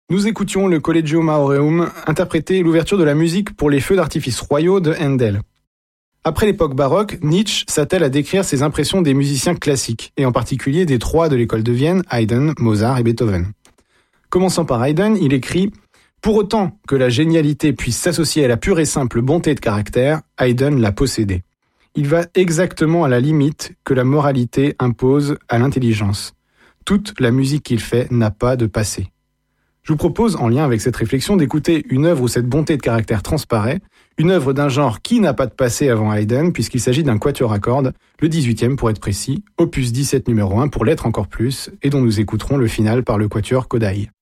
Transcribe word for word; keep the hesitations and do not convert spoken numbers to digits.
Nous écoutions le Collegio Maureum interpréter l'ouverture de la musique pour les feux d'artifice royaux de Handel. Après l'époque baroque, Nietzsche s'attelle à décrire ses impressions des musiciens classiques, et en particulier des trois de l'école de Vienne, Haydn, Mozart et Beethoven. Commençant par Haydn, il écrit « Pour autant que la génialité puisse s'associer à la pure et simple bonté de caractère, Haydn l'a possédée. Il va exactement à la limite que la moralité impose à l'intelligence. Toute la musique qu'il fait n'a pas de passé. » Je vous propose, en lien avec cette réflexion, d'écouter une œuvre où cette bonté de caractère transparaît, une œuvre d'un genre qui n'a pas de passé avant Haydn, puisqu'il s'agit d'un quatuor à cordes, le dix-huitième pour être précis, opus dix-sept numéro un pour l'être encore plus, et dont nous écouterons le final par le quatuor Kodály.